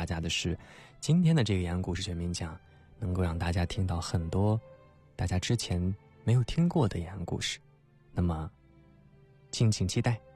大家的是，今天的这个延安故事全民讲能够让大家听到很多大家之前没有听过的延安故事，那么敬请期待。